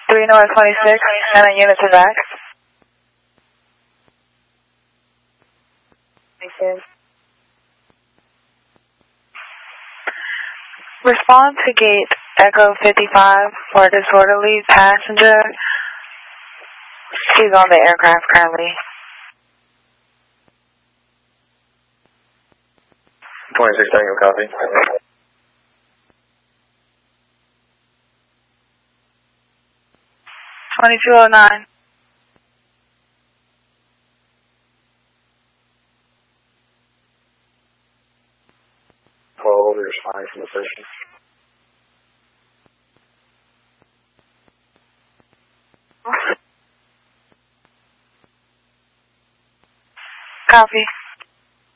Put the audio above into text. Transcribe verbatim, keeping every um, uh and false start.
three North twenty-six, nine units of X. Respond to gate Echo fifty-five for a disorderly passenger. He's on the aircraft currently. twenty-six Tango, copy. twenty-two oh nine. twelve, you're responding from the station. Copy.